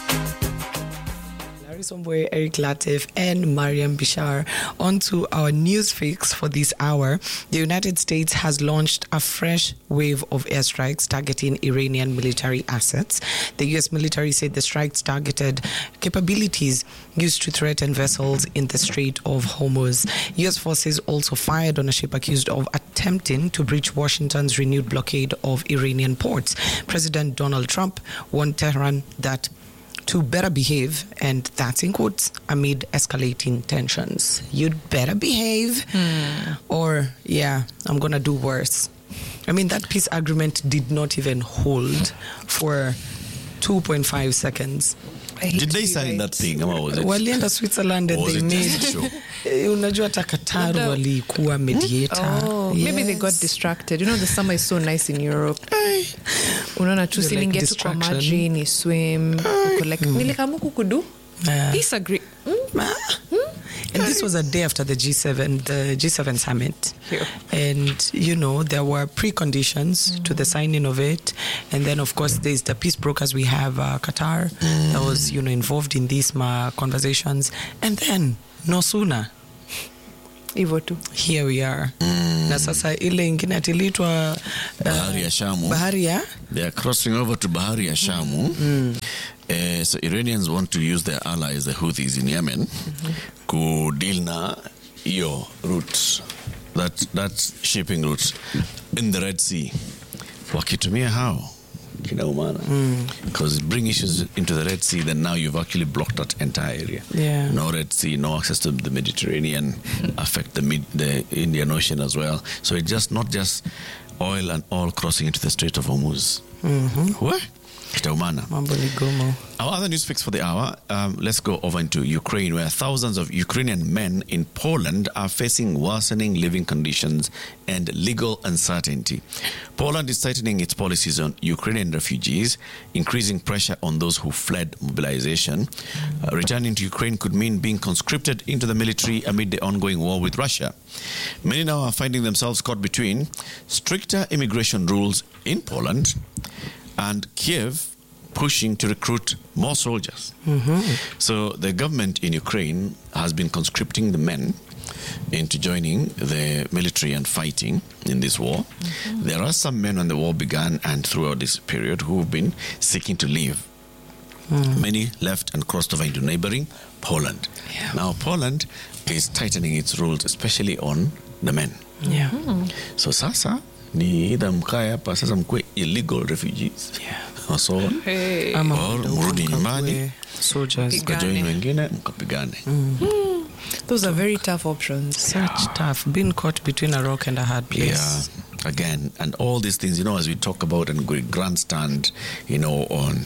Somewhere, Eric Latif and Mariam Bishar. On to our news fix for this hour. The United States has launched a fresh wave of airstrikes targeting Iranian military assets. The U.S. military said the strikes targeted capabilities used to threaten vessels in the Strait of Hormuz. U.S. forces also fired on a ship accused of attempting to breach Washington's renewed blockade of Iranian ports. President Donald Trump warned Tehran that to better behave, and that's in quotes, amid escalating tensions. You'd better behave, or, yeah, I'm going to do worse. I mean, that peace agreement did not even hold for 2.5 seconds. Did they sign that thing? Walienda Switzerland and they made... Unajua hata Qatar walikuwa mediator. Oh, yes. Maybe they got distracted. You know, the summer is so nice in Europe. Unaona tu siningia tu kwa maji ni swim. Nilikamuku kudu. Peace agree. And this was a day after the G7 summit. Yeah. And, you know, there were preconditions to the signing of it. And then, of course, there's the peace brokers. We have Qatar that was, you know, involved in these conversations. And then, no sooner, here we are. Na sasa ile ingine atilitwa Bahari ya Shamu. Bahari ya? They are crossing over to Bahari ya Shamu. So Iranians want to use their allies, the Houthis in Yemen, to deal na iyo route, that shipping route in the Red Sea. Wakitumia how? Because bring issues into the Red Sea, then now you've actually blocked that entire area. Yeah. No Red Sea, no access to the Mediterranean, affect the Indian Ocean as well. So it's just not just oil and all crossing into the Strait of Hormuz. What? Our other news fix for the hour, let's go over into Ukraine, where thousands of Ukrainian men in Poland are facing worsening living conditions and legal uncertainty. Poland is tightening its policies on Ukrainian refugees, increasing pressure on those who fled mobilization. Returning to Ukraine could mean being conscripted into the military amid the ongoing war with Russia. Many now are finding themselves caught between stricter immigration rules in Poland and Kiev pushing to recruit more soldiers. So the government in Ukraine has been conscripting the men into joining the military and fighting in this war. There are some men when the war began and throughout this period who have been seeking to leave. Many left and crossed over into neighboring Poland. Yeah. Now Poland is tightening its rules, especially on the men. Yeah. So sasa ni either mkae hapa sasa mkwe illegal refugees. Yeah. So or mrudi nyumbani soldiers kajoin wengine mkapigane. Those are very tough options. Such tough. Being caught between a rock and a hard place. Yeah. Again, and all these things, you know, as we talk about and grandstand, you know, on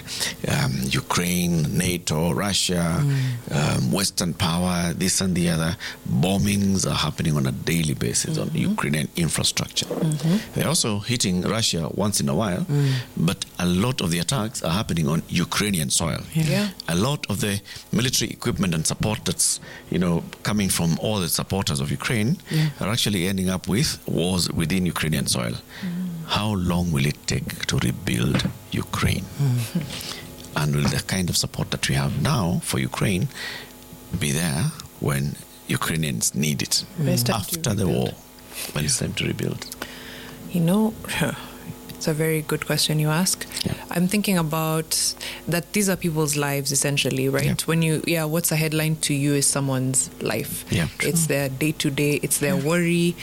Ukraine, NATO, Russia, Western power, this and the other, bombings are happening on a daily basis on Ukrainian infrastructure. They're also hitting Russia once in a while, but a lot of the attacks are happening on Ukrainian soil. Yeah. A lot of the military equipment and support that's, you know, coming from all the supporters of Ukraine are actually ending up with wars within Ukrainian soil. How long will it take to rebuild Ukraine? And will the kind of support that we have now for Ukraine be there when Ukrainians need it after the war, when it's time to rebuild? You know, it's a very good question you ask. I'm thinking about that these are people's lives essentially, right? When what's a headline to you is someone's life. Yeah, it's their day-to-day, it's their worry.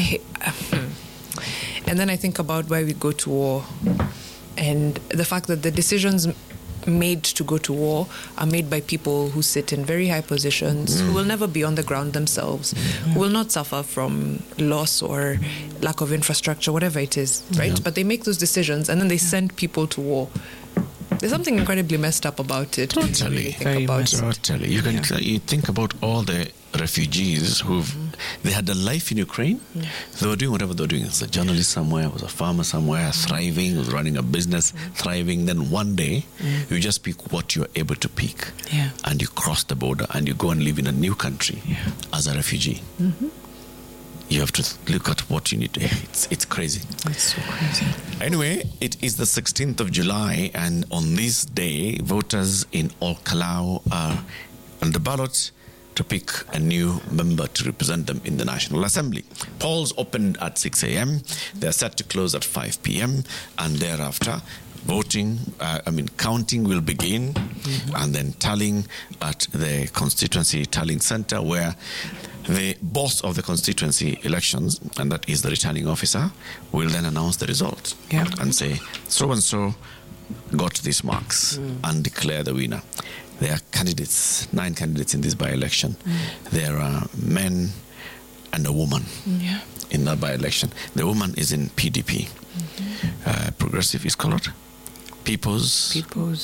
And then I think about why we go to war and the fact that the decisions made to go to war are made by people who sit in very high positions, who will never be on the ground themselves, who will not suffer from loss or lack of infrastructure, whatever it is, right? But they make those decisions and then they send people to war. There's something incredibly messed up about it. Totally. Totally. You think about all the refugees they had a life in Ukraine. They were doing whatever they were doing. As a journalist somewhere, was a farmer somewhere, thriving, was running a business, thriving. Then one day, you just pick what you're able to pick. And you cross the border and you go and live in a new country as a refugee. you have to look at what you need to. It's crazy. It's so crazy. Anyway, it is the 16th of July, and on this day, voters in Olkalau are on the ballot to pick a new member to represent them in the National Assembly. Polls opened at 6 a.m. They are set to close at 5 p.m. and thereafter, counting will begin, and then tallying at the constituency tallying center, where the boss of the constituency elections, and that is the returning officer, will then announce the result and say, so-and-so got these marks and declare the winner. There are 9 candidates in this by-election. There are men and a woman in that by-election. The woman is in PDP. Progressive is called People's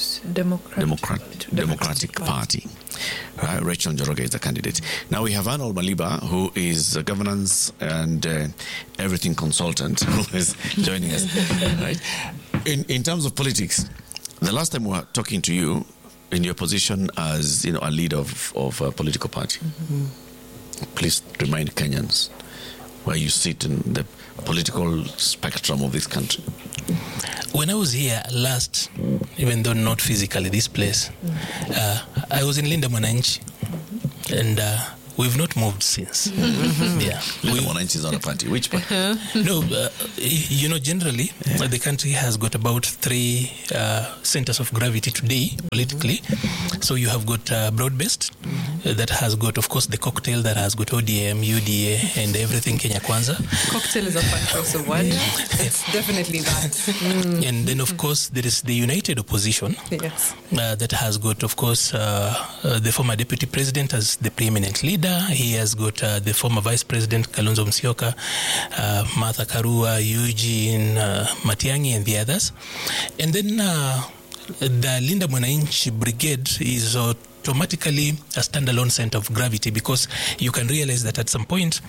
Democratic Party. Rachel Njoroge is the candidate. Now we have Arnold Maliba, who is a governance and everything consultant, who is joining us. Right? In terms of politics, the last time we were talking to you, in your position as a leader of a political party, please remind Kenyans where you sit in the political spectrum of this country. When I was here last, even though not physically this place, I was in Linda Mwananchi, and we've not moved since. Linda Mwananchi is not a party. Which party? No, generally, the country has got about 3 centers of gravity today, politically. So you have got broad-based, that has got, of course, the cocktail that has got ODM, UDA, and everything Kenya Kwanza. Cocktail is a fun choice of word. It's definitely that. And then, of course, there is the United Opposition, that has got, of course, the former Deputy President as the preeminent leader. He has got the former Vice President Kalonzo Musyoka, Martha Karua, Eugene Matiang'i, and the others. And then the Linda Mwananchi Brigade is automatically a standalone center of gravity, because you can realize that at some point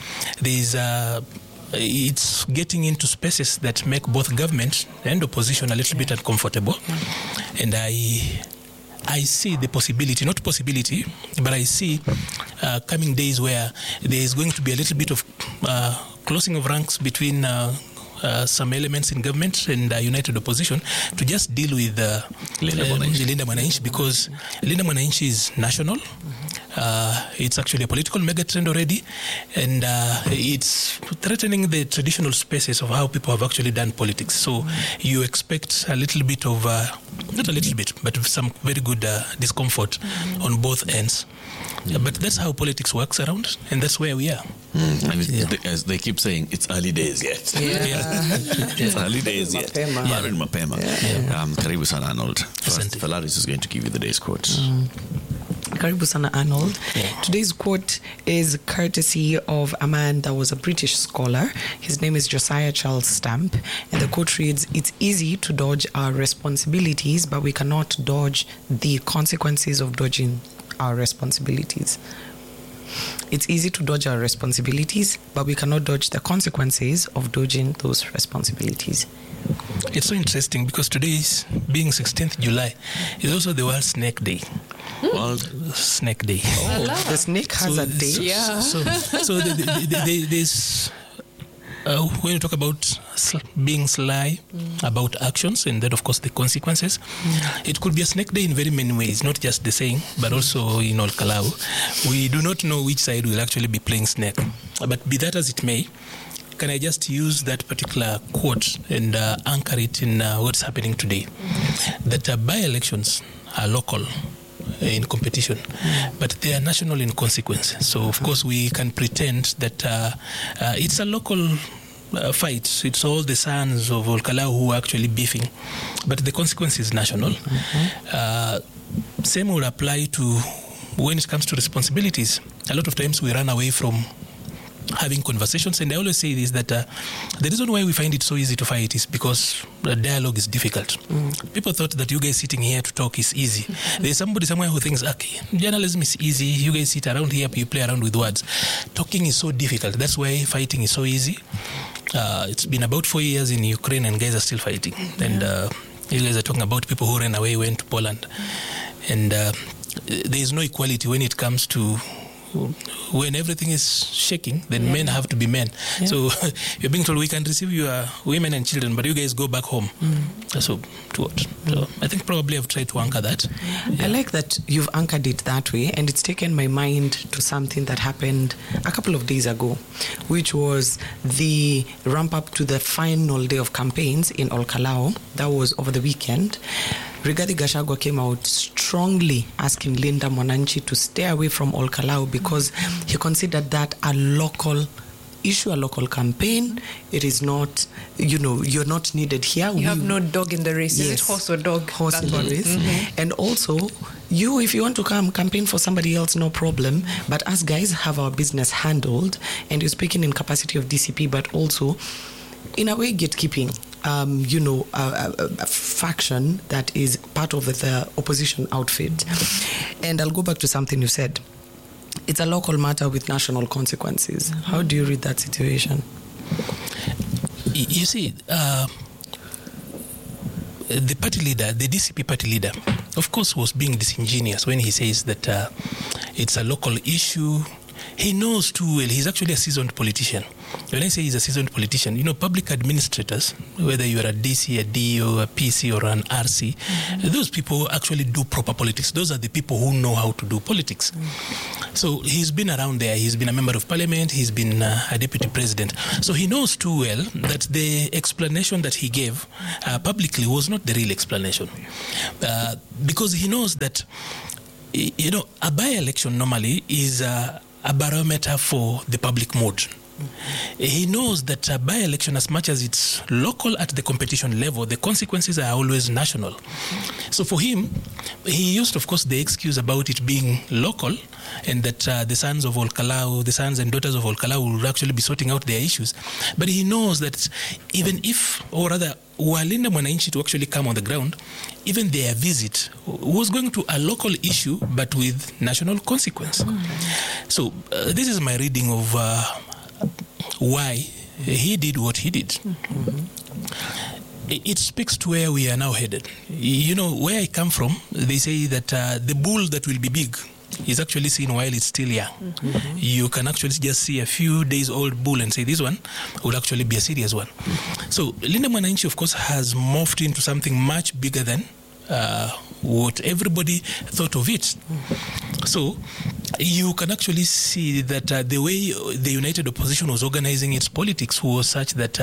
it's getting into spaces that make both government and opposition a little bit uncomfortable. And I see the possibility, not possibility, but I see coming days where there is going to be a little bit of closing of ranks between some elements in government and United Opposition to just deal with Linda Mwananchi, because Linda Mwananchi is national. It's actually a political megatrend already, and it's threatening the traditional spaces of how people have actually done politics. So you expect a little bit of, not a little bit, but some very good discomfort on both ends. But that's how politics works around, and that's where we are. As they keep saying, it's early days yet. It's early days yet. Mapema. Karibu sana, Arnold. Falaris is going to give you the day's quote. Karibu sana, Arnold. Today's quote is courtesy of a man that was a British scholar. His name is Josiah Charles Stamp. And the quote reads, "It's easy to dodge our responsibilities, but we cannot dodge the consequences of dodging our responsibilities." It's easy to dodge our responsibilities, but we cannot dodge the consequences of dodging those responsibilities. It's so interesting because today is being 16th July. It's also the World Snake Day. World Snake Day. Oh, the snake has a day. So there's when you talk about being sly about actions, and then of course the consequences, it could be a snake day in very many ways, not just the saying, but also in Olkalau. We do not know which side will actually be playing snake. But be that as it may, can I just use that particular quote and anchor it in what's happening today? That by-elections are local in competition, but they are national in consequence. So of course we can pretend that it's a local fight. It's all the sons of Olkalau who are actually beefing, but the consequence is national. Same will apply to when it comes to responsibilities. A lot of times we run away from having conversations, and I always say this, that the reason why we find it so easy to fight is because the dialogue is difficult. People thought that you guys sitting here to talk is easy. There's somebody somewhere who thinks, okay, journalism is easy, you guys sit around here, you play around with words. Talking is so difficult. That's why fighting is so easy. It's been about 4 years in Ukraine and guys are still fighting. And you guys are talking about people who ran away, went to Poland. And there is no equality when it comes to when everything is shaking, then men have to be men. Yeah. So you're being told, we can receive your women and children, but you guys go back home. So to what? So I think probably I've tried to anchor that. I like that you've anchored it that way, and it's taken my mind to something that happened a couple of days ago, which was the ramp up to the final day of campaigns in Olkalao. That was over the weekend. Rigathi Gachagua came out strongly asking Linda Mwananchi to stay away from Olkalao because he considered that a local issue, a local campaign. It is not, you're not needed here. You have no dog in the race. Yes. Is it horse or dog? Horse in the race. And also, if you want to come campaign for somebody else, no problem. But us guys have our business handled, and you're speaking in capacity of DCP, but also, in a way, gatekeeping. A faction that is part of the opposition outfit. And I'll go back to something you said. It's a local matter with national consequences. How do you read that situation? You see, the party leader, the DCP party leader, of course, was being disingenuous when he says that it's a local issue. He knows too well. He's actually a seasoned politician. When I say he's a seasoned politician, public administrators, whether you're a DC, a DO, a PC, or an RC, those people actually do proper politics. Those are the people who know how to do politics. So he's been around there. He's been a member of parliament. He's been a deputy president. So he knows too well that the explanation that he gave publicly was not the real explanation. Because he knows that, a by-election normally is a barometer for the public mood. He knows that a by-election, as much as it's local at the competition level, the consequences are always national. So for him, he used, of course, the excuse about it being local and that the sons of Olkalao, the sons and daughters of Olkalao will actually be sorting out their issues. But he knows that even if, or rather, were Linda Mwananchi to actually come on the ground, even their visit was going to a local issue, but with national consequence. So this is my reading of why he did what he did. It speaks to where we are now headed. Where I come from, they say that the bull that will be big is actually seen while it's still young. You can actually just see a few days old bull and say this one will actually be a serious one. So Linda Mwananchi, of course, has morphed into something much bigger than what everybody thought of it. So you can actually see that the way the United Opposition was organizing its politics was such that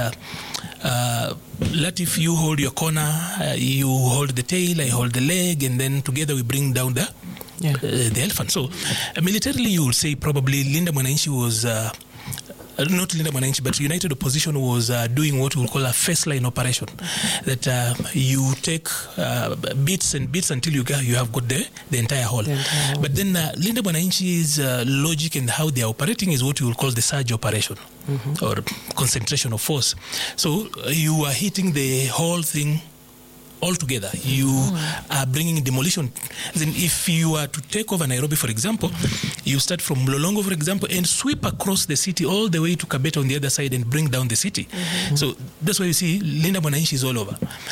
Latif, you hold your corner, you hold the tail, I hold the leg, and then together we bring down the elephant. So militarily, you will say probably Linda Mwananchi was not Linda Mwananchi, but United Opposition was doing what we will call a first line operation. That you take bits and bits until you have got the entire whole. But then Linda Mwananchi's logic and how they are operating is what we will call the surge operation or concentration of force. So you are hitting the whole thing altogether. You are bringing demolition. Then if you are to take over Nairobi, for example, you start from Mlolongo, for example, and sweep across the city all the way to Kabete on the other side and bring down the city. So that's why you see Linda Mwananchi is all over.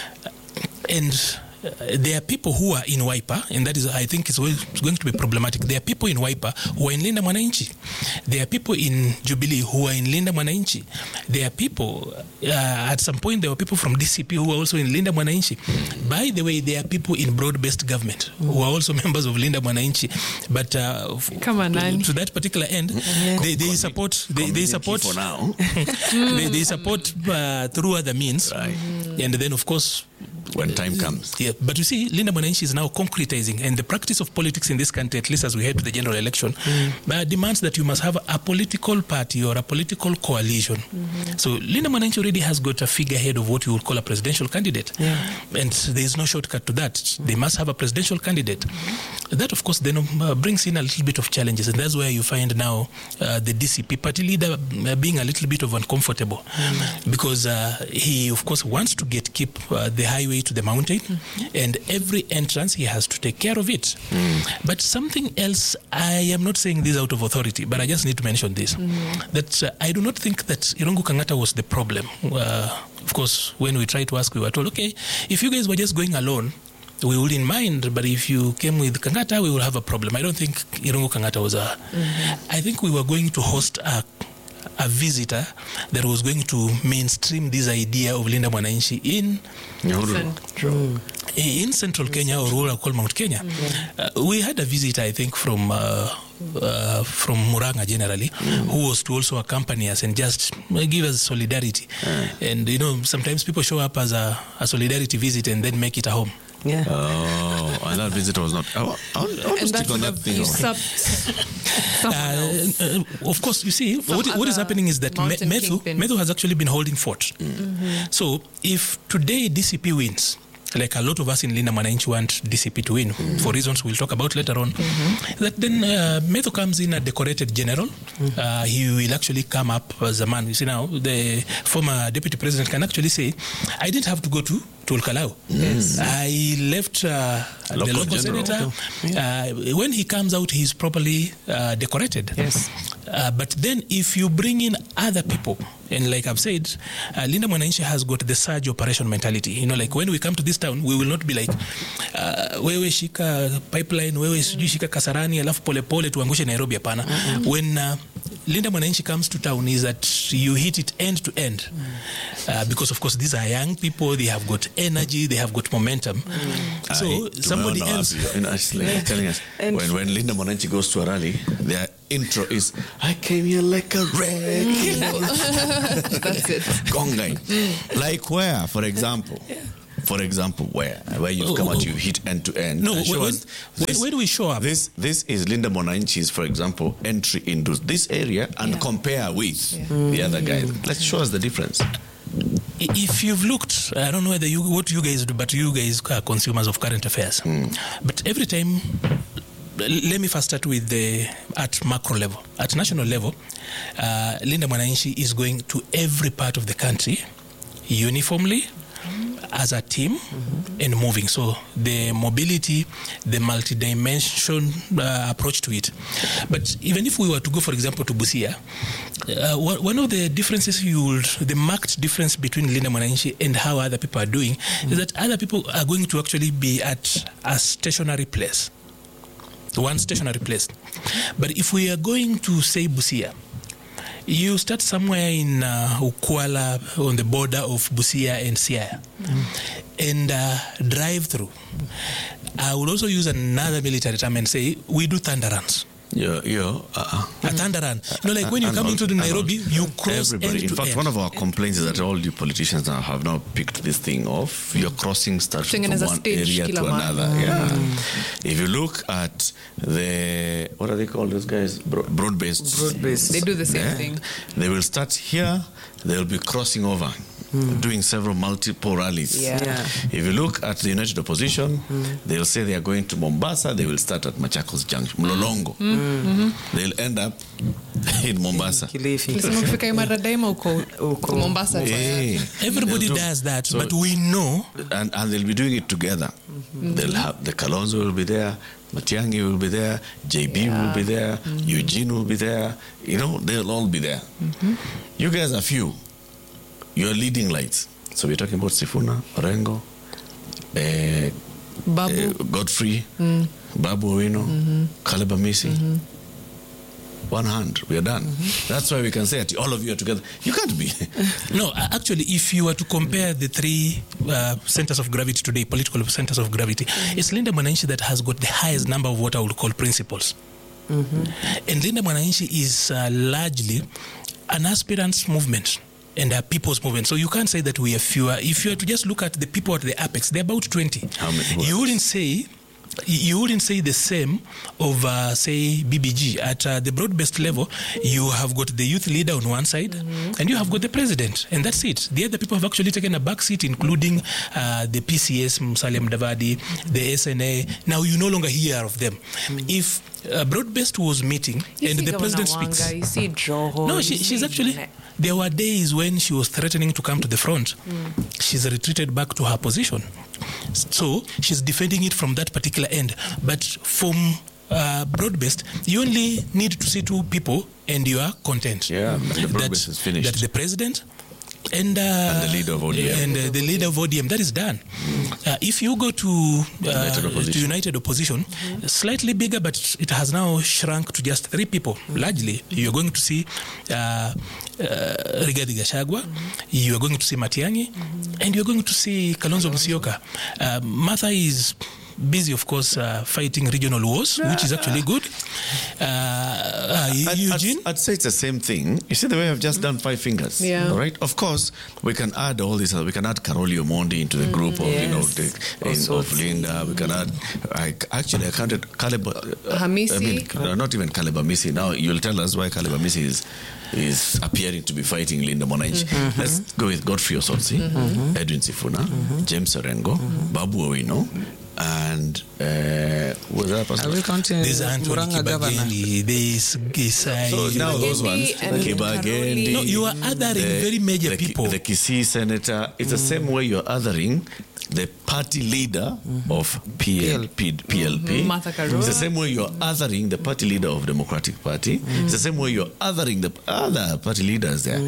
And there are people who are in Wiper, and that is, I think, is going to be problematic. There are people in Wiper who are in Linda Mwananchi. There are people in Jubilee who are in Linda Mwananchi. There are people, at some point, there were people from DCP who are also in Linda Mwananchi. By the way, there are people in broad-based government who are also members of Linda Mwananchi. But to that particular end, they support. They support for now. they support through other means, and then, of course, when time comes. Yeah, but you see, Linda Mwananchi is now concretizing, and the practice of politics in this country, at least as we head to the general election, demands that you must have a political party or a political coalition. So Linda Mwananchi already has got a figurehead of what you would call a presidential candidate. And there is no shortcut to that. They must have a presidential candidate. That, of course, then brings in a little bit of challenges, and that's where you find now the DCP party leader being a little bit of uncomfortable because he, of course, wants to keep the highway to the mountain, and every entrance he has to take care of it. But something else, I am not saying this out of authority, but I just need to mention this, that I do not think that Irungu Kangata was the problem. Of course, when we tried to ask, we were told, okay, if you guys were just going alone, we wouldn't mind, but if you came with Kangata, we will have a problem. I don't think Irungu Kangata was a... I think we were going to host a visitor that was going to mainstream this idea of Linda Mwananchi in Central Kenya or rural called Mount Kenya. We had a visitor, I think, from Muranga generally, who was to also accompany us and just give us solidarity. And sometimes people show up as a solidarity visit and then make it a home. Yeah. Oh, and that visit was not. I want to stick on that thing. Of course, you see, what is happening is that Methu has actually been holding fort. So if today DCP wins, like a lot of us in Linda Mwananchi want DCP to win, for reasons we'll talk about later on, that then Methu comes in a decorated general. He will actually come up as a man. You see now, the former deputy president can actually say, I didn't have to go to Olkalau. Yes. I left the local senator. When he comes out, he's properly decorated. Yes. But then if you bring in other people, and like I've said, Linda Mwananchi has got the surge operation mentality. Like when we come to this town, we will not be like, wewe shika pipeline, wewe shika Kasarani, alafu pole pole tuangushe Nairobi hapana. When Linda Mwananchi comes to town, is that you hit it end to end. Because of course these are young people, they have got energy, they have got momentum. So somebody else actually telling us when Linda Mwananchi goes to a rally, their intro is, I came here like a wreck. That's it. Gongai. Like where, for example? For example, where you've come out, you hit end to end. No, where do we show up? This is Linda Mwananchi's, for example, entry into this area and compare with the other guys. Let's show us the difference. If you've looked, I don't know what you guys do, but you guys are consumers of current affairs. But every time, let me first start with at macro level. At national level, Linda Mwananchi is going to every part of the country uniformly, as a team, and moving. So the mobility, the multi-dimension approach to it. But even if we were to go, for example, to Busia, one of the differences the marked difference between Linda Mwananchi and how other people are doing is that other people are going to actually be at a stationary place. One stationary place. But if we are going to, say, Busia, you start somewhere in Ukwala on the border of Busia and Siaya and drive through. I would also use another military term and say we do thunder runs. A thunder run. Like when you come into the Nairobi, you cross everybody. In fact, one of our complaints is that all you politicians now have now picked this thing off. You're crossing starts from one area to another. If you look at what are they called, those guys? Broad-based. They do the same thing. They will start here, they will be crossing over. Doing several multiple rallies. If you look at the United Opposition, they'll say they are going to Mombasa, they will start at Machakos Junction, Mlolongo. They'll end up in Mombasa. Everybody does that, but we know. And they'll be doing it together. They'll have the Kalonzo will be there, Matiang'i will be there, JB will be there, Eugene will be there. They'll all be there. You guys are few. You're leading lights. So we're talking about Sifuna, Orengo, Babu. Godfrey, Babu Owino, Caleb Amisi. One hand, we are done. That's why we can say that all of you are together. You can't be. No, actually, if you were to compare the three centers of gravity today, political centers of gravity, it's Linda Mwananchi that has got the highest number of what I would call principles. And Linda Mwananchi is largely an aspirants movement and a people's movement. So you can't say that we are fewer. If you were to just look at the people at the apex, they're about 20. How many? You wouldn't say the same of, say, BBG. At the broad-based level, you have got the youth leader on one side, and you have got the president, and that's it. The other people have actually taken a back seat, including the PCS, Musalia Mudavadi, the SNA. Now you no longer hear of them. If broad-based was meeting, and the president speaks... You see Joho. No, she's actually... There were days when she was threatening to come to the front. She's retreated back to her position. So she's defending it from that particular end. But from broad-based, you only need to see two people and you are content. Yeah, the broad-based is finished. That the president And the leader of ODM. And the leader of ODM, that is done. If you go to United Opposition, slightly bigger, but it has now shrunk to just 3 people. Largely, you're going to see Rigathi Gachagua, you are going to see Matiang'i, and you're going to see Kalonzo Musyoka. Martha is busy, of course, fighting regional wars, which is actually good. Eugene? I'd say it's the same thing. You see the way I've just done 5 fingers. Yeah. All right. Of course, we can add all this. We can add Karoli Omondi into the group of, of Linda. We can add, I counted Caleb Hamisi. Not even Caleb Hamisi. Now you'll tell us why Caleb Hamisi is appearing to be fighting Linda Mwananchi. Let's go with Godfrey Osotsi, Edwin Sifuna, James Orengo, Babu Owino, and was that person? There's Anthony Kibageni, there's Gisai. So now those ones, Kibageni. No, you are othering very major people. The Kisii senator. It's the same way you're othering the party leader of PLP. Martha Karua. It's the same way you're othering the party leader of Democratic Party. It's the same way you're othering the other party leaders there.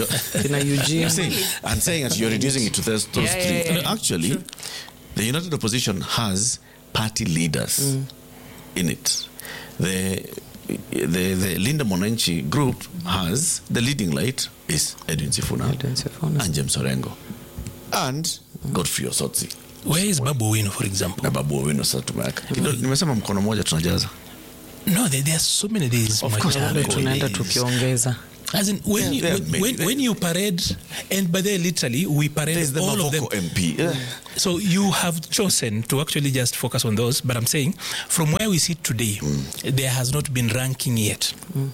I'm saying that you're reducing it to those 3. Actually, the United Opposition has party leaders in it. The Linda Mwananchi group has the leading light is Edwin Sifuna and James Orengo and Godfrey Osotsi. Where is Babu Owino, for example? Na Babu Owino sasa tumeweka. Nimesema mkono moja tunajaza. No, there are so many days. Of course, tunaenda tukiongeza. As in, when you parade, and by there literally we parade all of them. MP. So you have chosen to actually just focus on those, but I'm saying from where we sit today, there has not been ranking yet.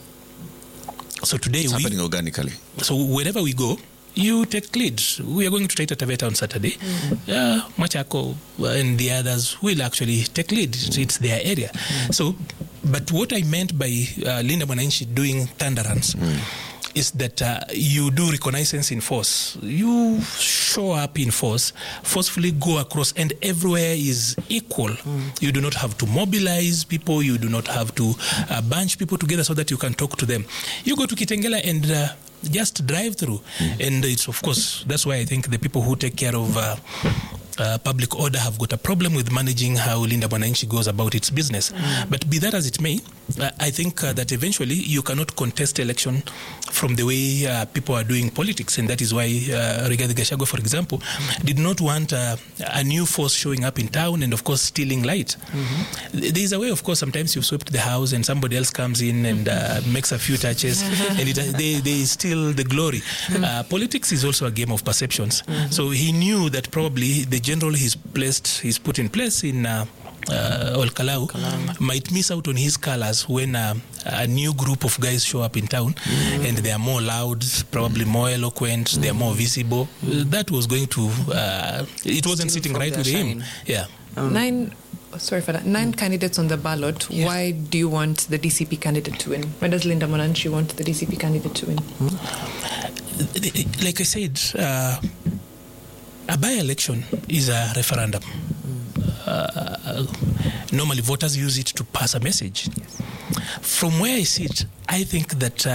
So today it's happening organically. So wherever we go, you take lead. We are going to Taita Taveta on Saturday. Machako and the others will actually take lead. It's their area. So, but what I meant by Linda Mwananchi doing thunder runs is that you do reconnaissance in force. You show up in force, forcefully go across, and everywhere is equal. You do not have to mobilize people. You do not have to bunch people together so that you can talk to them. You go to Kitengela and just drive through. And it's, of course, that's why I think the people who take care of public order have got a problem with managing how Linda Mwananchi goes about its business. But be that as it may, I think that eventually you cannot contest election from the way people are doing politics, and that is why Rigathi Gachagua, for example, did not want a new force showing up in town and, of course, stealing light. There is a way, of course, sometimes you've swept the house and somebody else comes in and makes a few touches, and they steal the glory. Politics is also a game of perceptions. So he knew that probably the general he's put in place in Olkalau might miss out on his colors when a new group of guys show up in town and they are more loud, probably more eloquent, they are more visible. That was going to it wasn't sitting right with him. Yeah. 9 candidates on the ballot. Yes. Why do you want the DCP candidate to win? Why does Linda Mwananchi want the DCP candidate to win? Like I said, a by-election is a referendum. Normally voters use it to pass a message. Yes. From where I sit, I think that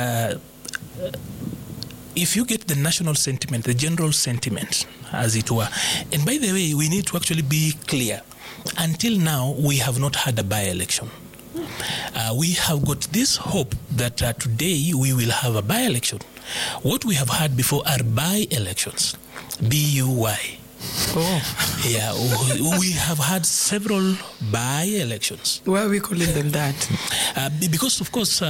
if you get the national sentiment, the general sentiment, as it were, and by the way, we need to actually be clear. Until now, we have not had a by-election. We have got this hope that today we will have a by-election. What we have had before are by-elections. B-U-Y. Oh. Yeah, we have had several by-elections. Why are we calling them that? Because, of course,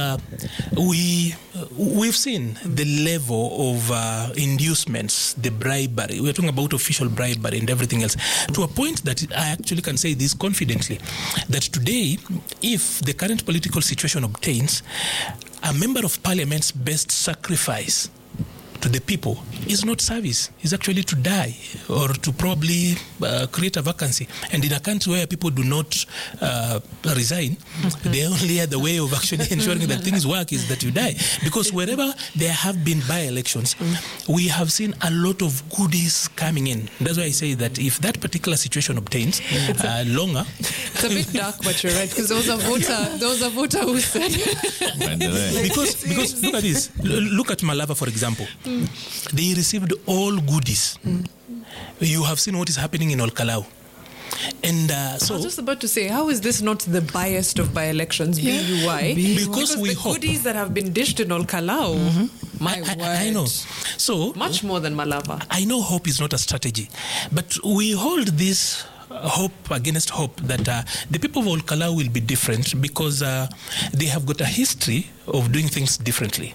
we've seen the level of inducements, the bribery. We're talking about official bribery and everything else, to a point that I actually can say this confidently, that today, if the current political situation obtains, a member of parliament's best sacrifice to the people is not service, is actually to die or to probably create a vacancy. And in a country where people do not resign, the only other way of actually ensuring that things work is that you die. Because wherever there have been by-elections, we have seen a lot of goodies coming in. That's why I say that if that particular situation obtains longer... It's a bit dark, but you're right, because there was a voter who said... because look at this. Look at Malava, for example. they received all goodies. You have seen what is happening in Olkalau. And I was just about to say, how is this not the biased of by-elections, BUY? Because we the hope. goodies that have been dished in Olkalau, my word. I know. So much more than Malava. I know hope is not a strategy, but we hold this hope against hope that the people of Olkalau will be different because they have got a history of doing things differently.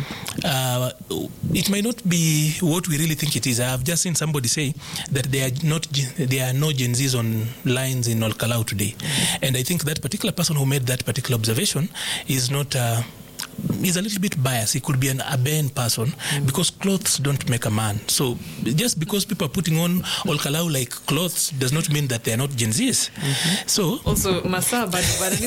It might not be what we really think it is. I have just seen somebody say that there are no Gen Zs on lines in Olkalau today. And I think that particular person who made that particular observation is not... is a little bit biased. He could be an urbane person because clothes don't make a man. So just because people are putting on Olkalau like clothes does not mean that they are not Gen Zs. So also Masa, but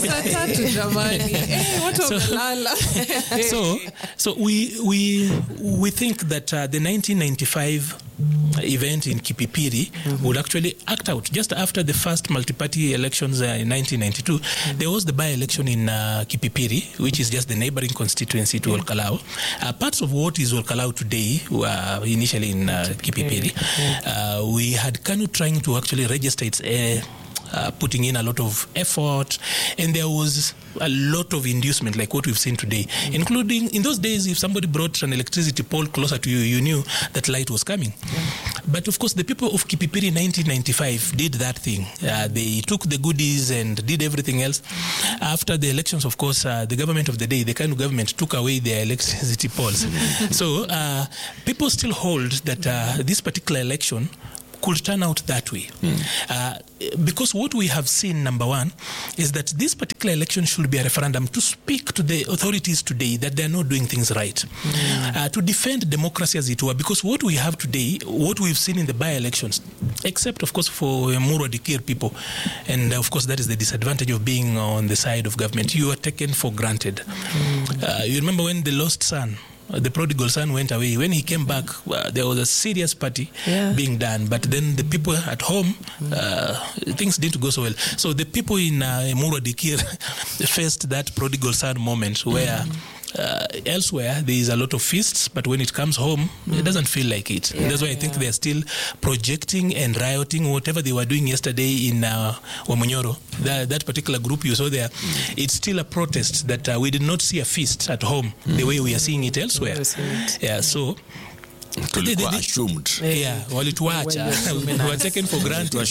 so we think that the 1995 event in Kipipiri would actually act out. Just after the first multi-party elections in 1992, there was the by-election in Kipipiri, which is just the neighboring constituency to Olkalau. Parts of what is Olkalau today were initially in Kipipiri. We had KANU trying to actually register its putting in a lot of effort, and there was a lot of inducement like what we've seen today, including in those days if somebody brought an electricity pole closer to you, you knew that light was coming. But of course the people of Kipipiri in 1995 did that thing. They took the goodies and did everything else. After the elections, of course, the government of the day, the KANU government, took away their electricity poles. So people still hold that this particular election could turn out that way. Because what we have seen, number one, is that this particular election should be a referendum to speak to the authorities today that they are not doing things right. To defend democracy as it were, because what we have today, what we've seen in the by-elections, except of course for Murwa Dikir people, and of course that is the disadvantage of being on the side of government, you are taken for granted. You remember when the lost son, the prodigal son, went away. When he came back, there was a serious party being done. But then the people at home, things didn't go so well. So the people in Murwa Dikir faced that prodigal son moment where elsewhere there is a lot of feasts, but when it comes home, it doesn't feel like it. That's why I think they're still projecting and rioting whatever they were doing yesterday in Wamunyoro. That particular group you saw there, it's still a protest that we did not see a feast at home the way we are seeing it elsewhere. So tulikuwa assumed. Walituacha. We were taken for granted.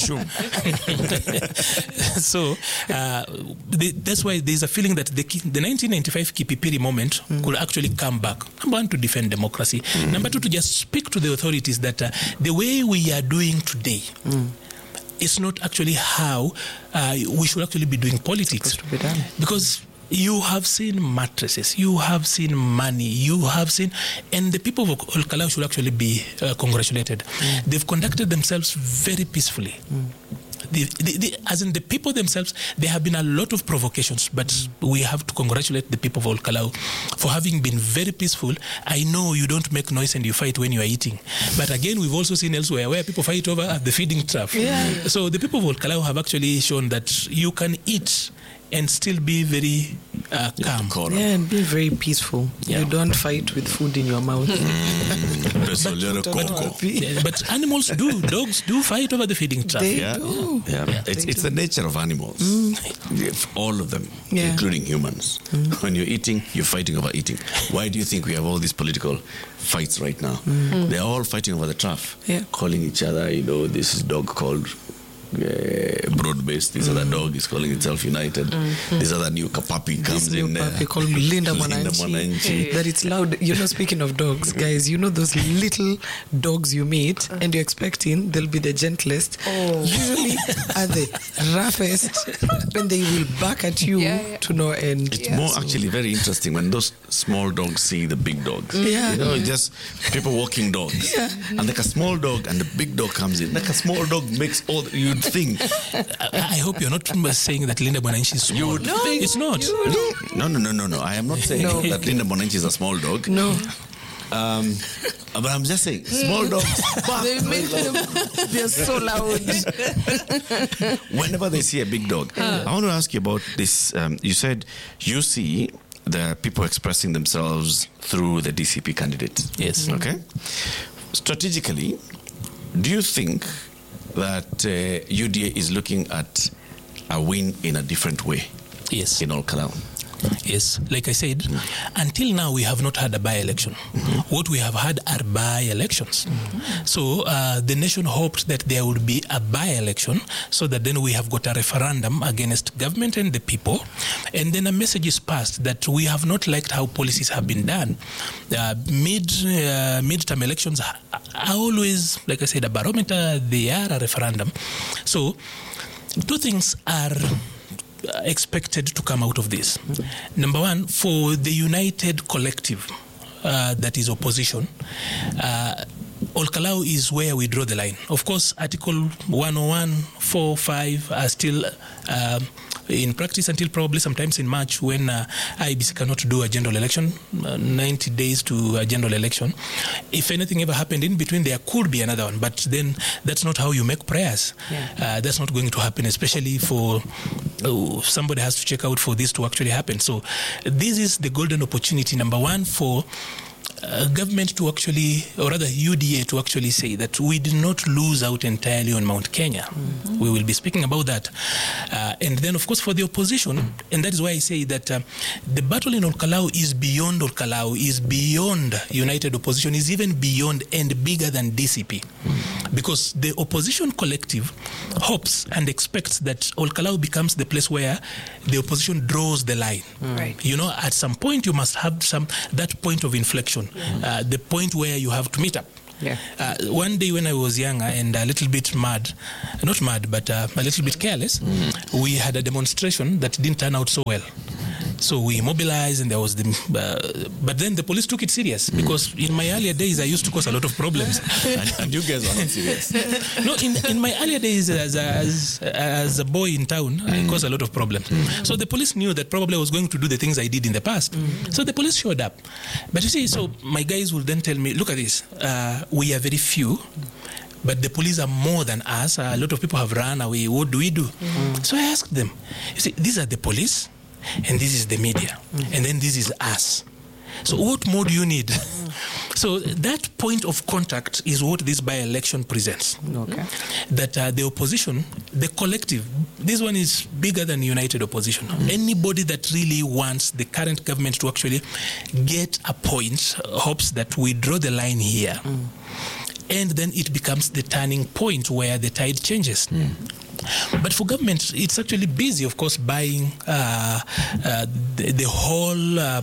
So that's why there's a feeling that the 1995 Kipipiri moment could actually come back. Number one, to defend democracy. Number two, to just speak to the authorities that the way we are doing today is not actually how we should actually be doing politics. Because you have seen mattresses, you have seen money, you have seen, and the people of Olkalau should actually be congratulated. They've conducted themselves very peacefully. As in the people themselves, there have been a lot of provocations, but we have to congratulate the people of Olkalau for having been very peaceful. I know you don't make noise and you fight when you are eating, but again, we've also seen elsewhere where people fight over the feeding trough. So the people of Olkalau have actually shown that you can eat and still be very calm. And be very peaceful. You don't fight with food in your mouth. But animals do. Dogs do fight over the feeding trough. It's the nature of animals. All of them, including humans. When you're eating, you're fighting over eating. Why do you think we have all these political fights right now? They're all fighting over the trough, calling each other, this is dog called Broad-based. This other dog is calling itself United. This other new puppy comes in there. Puppy called Linda Mwananchi. That it's loud. Speaking of dogs, guys, those little dogs you meet and you're expecting they'll be the gentlest. Usually are the roughest, and they will bark at you to no end. It's more actually very interesting when those small dogs see the big dogs. Just people walking dogs. And like a small dog and the big dog comes in. Like a small dog makes all you'd think. I hope you're not saying that Linda Mwananchi is small. No, it's not. No. I am not saying that Linda Mwananchi is a small dog. No. But I'm just saying, small dogs bark. They're so loud. Whenever they see a big dog. I want to ask you about this. You said you see there are people expressing themselves through the DCP candidate. Yes. Okay. Strategically, do you think that UDA is looking at a win in a different way? Yes. In Ol Kalou? Yes, like I said, until now we have not had a by-election. What we have had are by-elections. So the nation hoped that there would be a by-election so that then we have got a referendum against government and the people. And then a message is passed that we have not liked how policies have been done. Midterm elections are always, like I said, a barometer. They are a referendum. So two things are expected to come out of this. Number one, for the united collective that is opposition, Ol Kalou is where we draw the line. Of course, Article 101, 4, 5 are still in practice until probably sometimes in March when IEBC cannot do a general election, 90 days to a general election. If anything ever happened in between, there could be another one. But then that's not how you make prayers. Yeah. That's not going to happen, especially for somebody has to check out for this to actually happen. So this is the golden opportunity, number one, for government to actually, or rather UDA to actually say that we did not lose out entirely on Mount Kenya. We will be speaking about that. And then, of course, for the opposition, and that is why I say that the battle in Ol Kalou is beyond Ol Kalou, is beyond united opposition, is even beyond and bigger than DCP. Because the opposition collective hopes and expects that Ol Kalou becomes the place where the opposition draws the line. Right. You know, at some point you must have that point of inflection. The point where you have to meet up. Yeah. One day when I was younger and a little bit mad, not mad, but a little bit careless, we had a demonstration that didn't turn out so well. So we mobilized and there was but then the police took it serious because in my earlier days I used to cause a lot of problems. and you guys are not serious. No, in my earlier days as a boy in town, I caused a lot of problems. So the police knew that probably I was going to do the things I did in the past. So the police showed up. But you see, so my guys will then tell me, look at this, we are very few, but the police are more than us. A lot of people have run away. What do we do? So I asked them, you see, these are the police, and this is the media, and then this is us. So what more do you need? So that point of contact is what this by-election presents. Okay. That the opposition, the collective, this one is bigger than united opposition. Anybody that really wants the current government to actually get a point hopes that we draw the line here. And then it becomes the turning point where the tide changes. But for government, it's actually busy, of course, buying the whole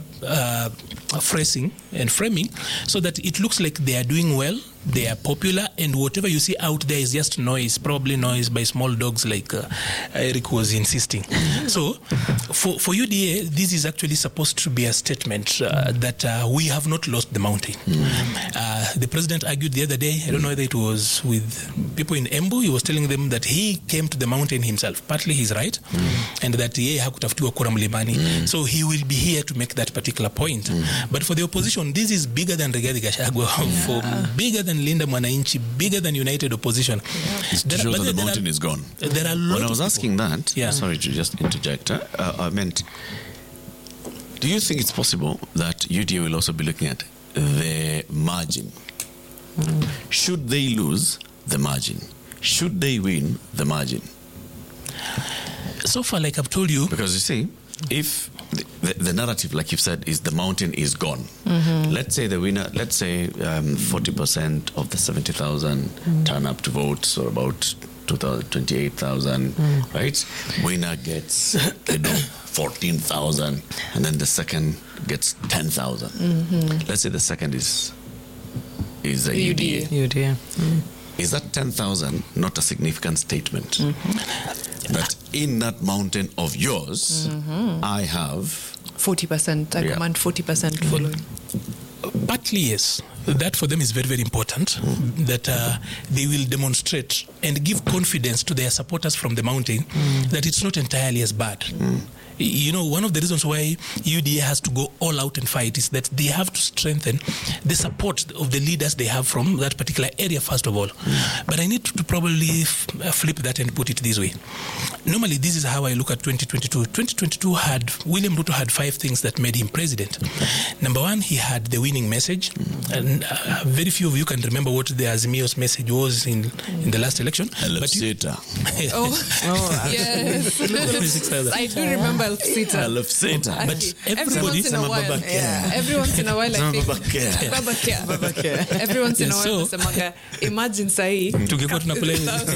phrasing and framing so that it looks like they are doing well, they are popular, and whatever you see out there is just noise, probably noise by small dogs like Eric was insisting. So for UDA, this is actually supposed to be a statement that we have not lost the mountain. The president argued the other day, I don't know whether it was with people in Embu, he was telling them that he came to the mountain himself. Partly he's right, and that yeye hakutafutiwa kura mlimani. So he will be here to make that particular point. But for the opposition, this is bigger than Rigathi Gachagua, for bigger than Linda Mwananchi, bigger than united opposition. It's to show that the mountain is gone. There are when I was asking that, sorry to just interject, I meant, do you think it's possible that UDA will also be looking at the margin? Should they lose the margin? Should they win the margin? So far, like I've told you, because you see, if the narrative, like you've said, is the mountain is gone. Let's say the winner, let's say 40% of the 70,000 turn up to vote, so about 28,000, right? Winner gets 14,000, and then the second gets 10,000. Let's say the second is the UDA. UDA. Is that 10,000 not a significant statement? That in that mountain of yours, I have 40%. I command 40% following. Partly, yes. That for them is very, very important. That they will demonstrate and give confidence to their supporters from the mountain that it's not entirely as bad. You know, one of the reasons why UDA has to go all out and fight is that they have to strengthen the support of the leaders they have from that particular area, first of all. But I need to probably flip that and put it this way. Normally, this is how I look at 2022. 2022 William Ruto had 5 things that made him president. Number one, he had the winning message. And very few of you can remember what the Azimio's message was in the last election. I love Sita. Yes. I do remember Sita. I love Sita. But everybody, every once in a while, I think Baba Care. Every once in a while, imagine sahi. Tungekuwa tunapeleka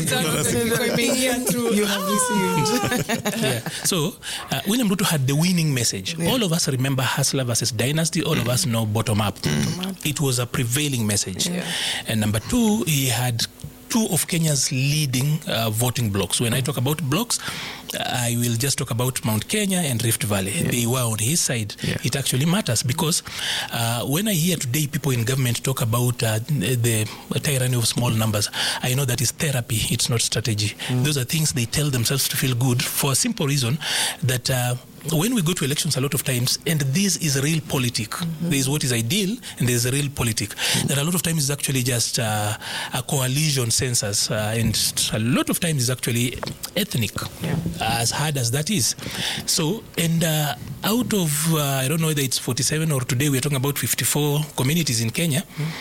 You have received. So William Ruto had the winning message. All of us remember Hustler versus Dynasty. All of us know bottom up. It was a prevailing message. And number 2, he had 2 of Kenya's leading voting blocks. When I talk about blocks, I will just talk about Mount Kenya and Rift Valley. They were on his side. It actually matters because when I hear today people in government talk about the tyranny of small numbers, I know that is therapy, it's not strategy. Those are things they tell themselves to feel good for a simple reason that when we go to elections a lot of times, and this is real politic, there is what is ideal and there is a real politic. That a lot of times is actually just a coalition census, and a lot of times is actually ethnic, as hard as that is. So, and out of, I don't know whether it's 47 or today we're talking about 54 communities in Kenya,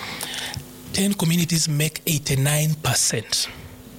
10 communities make 89%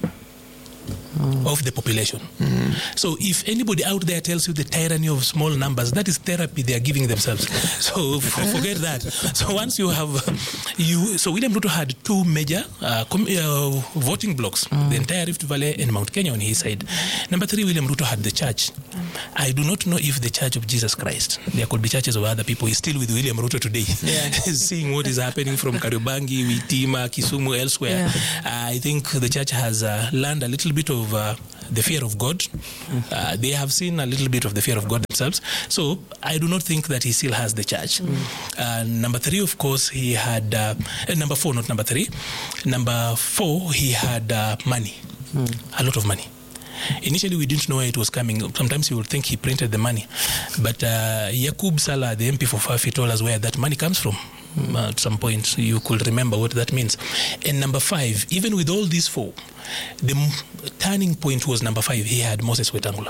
of the population. So if anybody out there tells you the tyranny of small numbers, that is therapy they are giving themselves. So forget that. So once you have so William Ruto had 2 major voting blocks, the entire Rift Valley and Mount Kenya on his side. Number 3, William Ruto had the church. I do not know if the Church of Jesus Christ, there could be churches of other people, is still with William Ruto today, seeing what is happening from Kariobangi, Witima, Kisumu, elsewhere. I think the church has learned a little bit of the fear of God. They have seen a little bit of the fear of God themselves. So I do not think that he still has the church. Number 3, of course, he had number 4, not number 3. Number 4, he had money, a lot of money. Initially, we didn't know where it was coming. Sometimes you would think he printed the money. But Yakub Salah, the MP for Fafi, told us where that money comes from. At some point, you could remember what that means. And number 5, even with all these 4, the turning point was number 5. He had Moses Wetangula.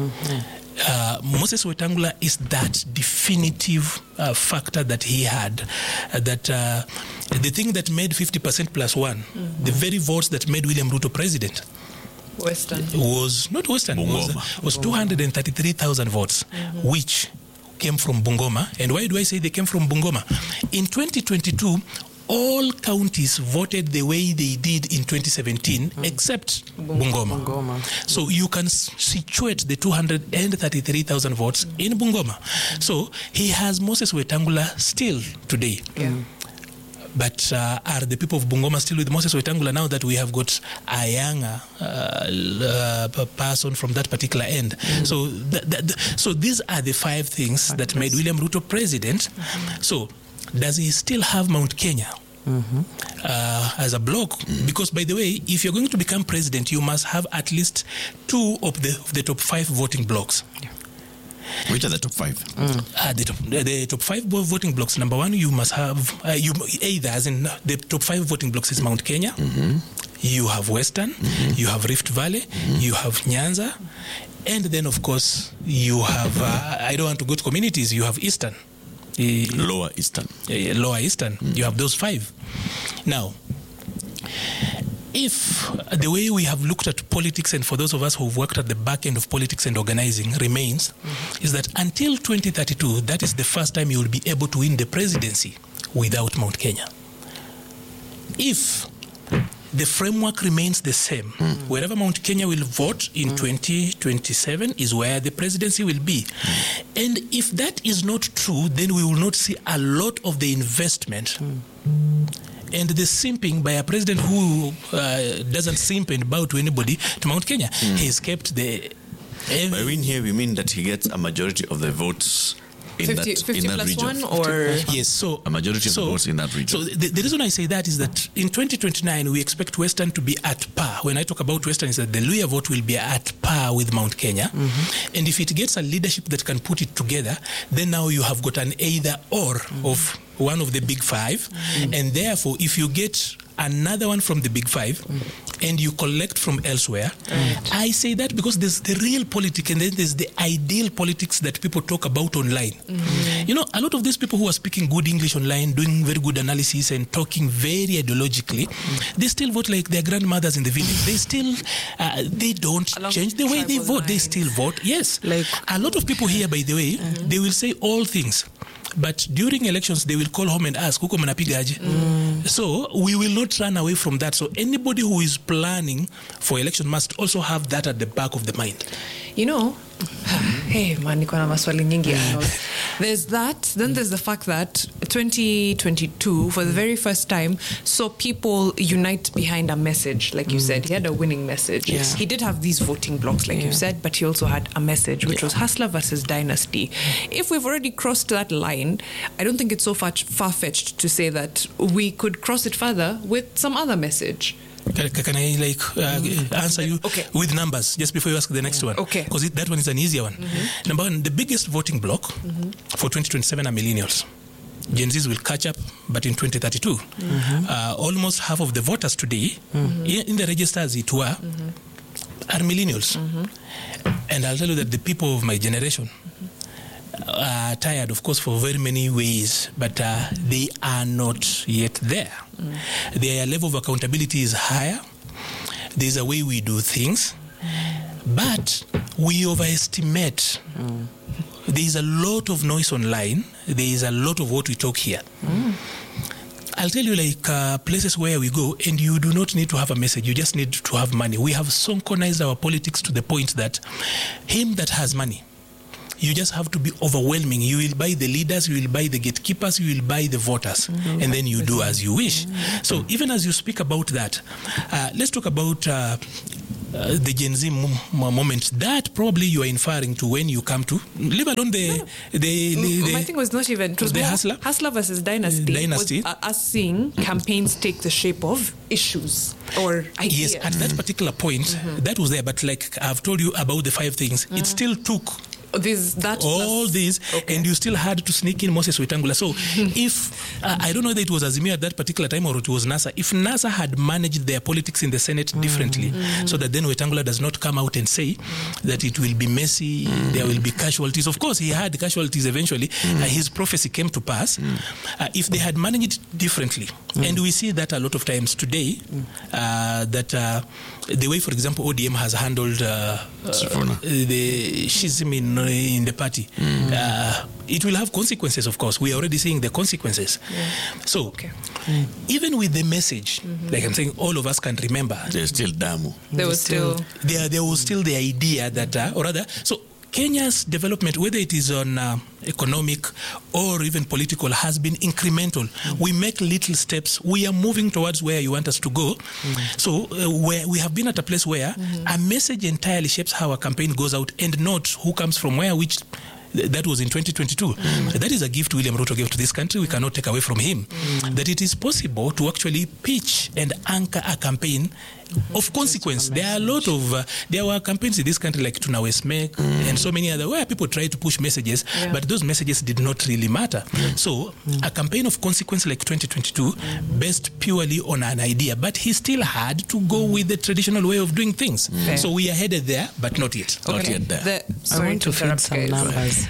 Moses Wetangula is that definitive factor that he had, that the thing that made 50% plus 1, the very votes that made William Ruto president, was 233,000 votes, which came from Bungoma. And why do I say they came from Bungoma? In 2022, all counties voted the way they did in 2017, except Bungoma. So you can situate the 233,000 votes in Bungoma. So he has Moses Wetangula still today. But are the people of Bungoma still with Moses Wetangula now that we have got a younger person from that particular end? So so these are the 5 things that made William Ruto president. So does he still have Mount Kenya as a block? Because, by the way, if you're going to become president, you must have at least 2 of the top 5 voting blocks. Which are the top 5? The top 5 voting blocks. Number 1, you must have either, as in the top 5 voting blocks is Mount Kenya, you have Western, you have Rift Valley, you have Nyanza, and then of course you have I don't want to go to communities, you have Eastern, Lower Eastern. You have those 5. Now, if the way we have looked at politics, and for those of us who've worked at the back end of politics and organizing, remains, is that until 2032, that is the first time you will be able to win the presidency without Mount Kenya. If the framework remains the same, wherever Mount Kenya will vote in 2027 is where the presidency will be. And if that is not true, then we will not see a lot of the investment and the simping by a president who doesn't simp and bow to anybody to Mount Kenya. He's kept the... By win here, we mean that he gets a majority of the votes in 50 that plus region. 1 or? Yes, so A majority of the votes in that region. So the reason I say that is that in 2029 we expect Western to be at par. When I talk about Western, is that the Luhya vote will be at par with Mount Kenya, and if it gets a leadership that can put it together, then now you have got an either or of one of the big five, and therefore if you get another one from the big five and you collect from elsewhere, I say that because there's the real politics and then there's the ideal politics that people talk about online. You know, a lot of these people who are speaking good English online, doing very good analysis and talking very ideologically, they still vote like their grandmothers in the village. They still they don't change the way they vote. They still vote. Yes, Like a lot of people here, by the way, they will say all things, but during elections they will call home and ask, "Huko mnapigaje?" So we will not run away from that. So anybody who is planning for election must also have that at the back of the mind. You know, hey man, niko na maswali nyingi. There's that. Then there's the fact that 2022, for the very first time, saw people unite behind a message. Like you said, he had a winning message. Yeah. He did have these voting blocks, like you said, but he also had a message, which was Hustler versus Dynasty. If we've already crossed that line, I don't think it's so far-fetched to say that we could cross it further with some other message. Can I answer you with numbers just before you ask the next one? Okay. Because that one is an easier one. Number one, the biggest voting block for 2027 are millennials. Gen Zs will catch up, but in 2032, almost half of the voters today in the register as it were are millennials. And I'll tell you that the people of my generation are tired, of course, for very many ways, but they are not yet there. Their level of accountability is higher. There's a way we do things, but we overestimate. There is a lot of noise online. There is a lot of what we talk here. I'll tell you, places where we go, and you do not need to have a message. You just need to have money. We have synchronized our politics to the point that him that has money, you just have to be overwhelming. You will buy the leaders, you will buy the gatekeepers, you will buy the voters, and then you do as you wish. So even as you speak about that, let's talk about the Gen Z moment. That probably you are inferring to when you come to, leave alone my thing was not even, it was the more Hustler versus Dynasty. Was us seeing campaigns take the shape of issues or ideas. Yes, at that particular point, that was there. But like I've told you about the 5 things, it still took all these, and you still had to sneak in Moses Wetangula. So if I don't know whether it was Azimio at that particular time or it was NASA, if NASA had managed their politics in the Senate differently, so that then Wetangula does not come out and say that it will be messy, there will be casualties. Of course, he had casualties eventually. His prophecy came to pass. If they had managed it differently, and we see that a lot of times today, that the way, for example, ODM has handled the schism in the party, it will have consequences, of course. We are already seeing the consequences. So, even with the message, like I'm saying, all of us can remember. There's still Damu. There was still the idea that, or rather, so Kenya's development, whether it is on economic or even political, has been incremental. We make little steps. We are moving towards where you want us to go. So where we have been at a place where a message entirely shapes how a campaign goes out, and not who comes from where, which that was in 2022. That is a gift William Ruto gave to this country. We cannot take away from him that it is possible to actually pitch and anchor a campaign of consequence. There are a lot of there were campaigns in this country like Tuna Westmek and so many other where people tried to push messages, but those messages did not really matter. So a campaign of consequence like 2022 based purely on an idea, but he still had to go with the traditional way of doing things. So we are headed there, but not yet. Not yet there. I want to feed some numbers.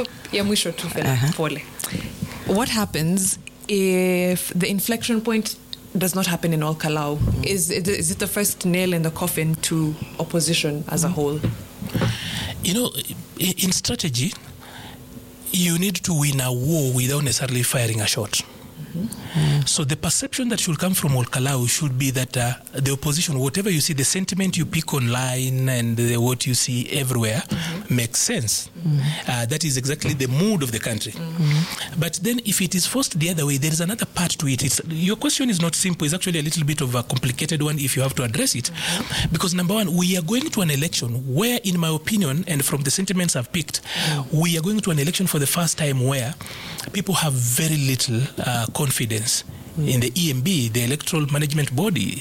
What happens if the inflection point does not happen in Ol Kalou? Is it the first nail in the coffin to opposition as a whole? You know, in strategy, you need to win a war without necessarily firing a shot. So the perception that should come from Olkalau should be that the opposition, whatever you see, the sentiment you pick online and what you see everywhere makes sense. That is exactly the mood of the country. But then if it is forced the other way, there is another part to it. Your question is not simple. It's actually a little bit of a complicated one if you have to address it. Because number one, we are going to an election where, in my opinion, and from the sentiments I've picked, we are going to an election for the first time where people have very little confidence in the EMB, the Electoral Management Body.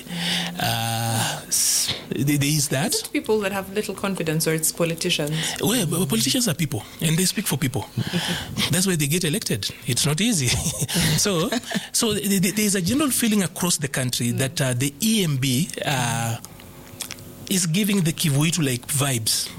There is that. Is it people that have little confidence, or it's politicians? Well, politicians are people, and they speak for people. That's why they get elected. It's not easy. So there is a general feeling across the country that the EMB is giving the Kivuitu-like vibes.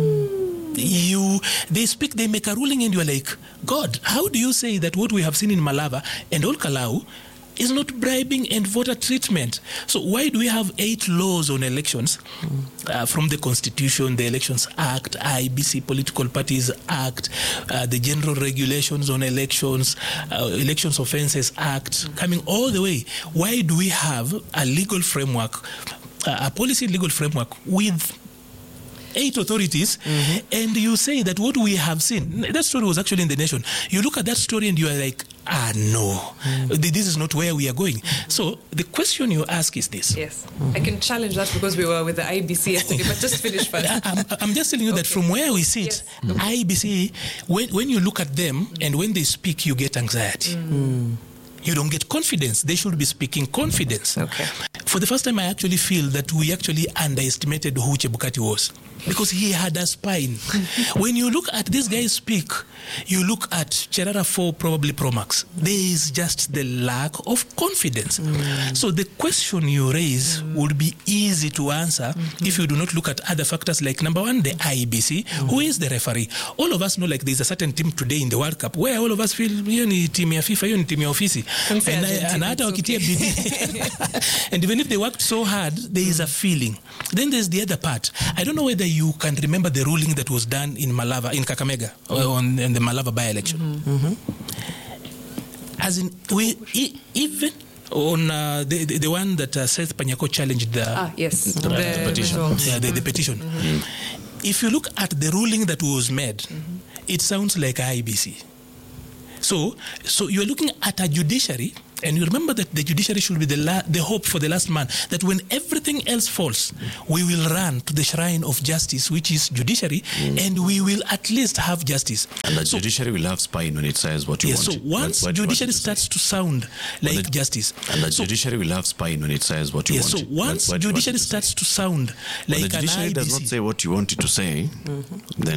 They speak, they make a ruling, and you are like, God, how do you say that what we have seen in Malava and Olkalau is not bribing and voter treatment? So why do we have 8 laws on elections from the Constitution, the Elections Act, IBC Political Parties Act, the General Regulations on Elections, Elections Offences Act, coming all the way? Why do we have a legal framework, a policy legal framework with 8 authorities, and you say that what we have seen, that story was actually in The Nation. You look at that story and you are like, no, this is not where we are going. So the question you ask is this. Yes, I can challenge that because we were with the IBC yesterday, but just finish first. I'm just telling you that from where we sit, IBC, when you look at them and when they speak, you get anxiety. You don't get confidence. They should be speaking confidence. Okay. For the first time, I actually feel that we actually underestimated who Chebukati was, because he had a spine. When you look at this guy speak, you look at Cherara 4, probably Promax. There is just the lack of confidence. So the question you raise would be easy to answer if you do not look at other factors like, number one, the IBC, who is the referee. All of us know, like, there's a certain team today in the World Cup where all of us feel, you ni team ya FIFA, you ni team ya ofisi. And and even if they worked so hard, there is a feeling. Then there's the other part. I don't know whether you can remember the ruling that was done in Malava, in Kakamega, on the Malava by-election. As in, even on the one that Seth Panyako challenged the petition. The petition. If you look at the ruling that was made, it sounds like IBC. So you're looking at a judiciary, and you remember that the judiciary should be the hope for the last man, that when everything else falls, we will run to the shrine of justice, which is judiciary, and we will at least have justice. And the judiciary will have spine when it says what you want. So once judiciary starts to sound like justice. And the judiciary will have spine when it says what you want. So once judiciary starts to sound like an IBC. The judiciary does not say what you want it to say, then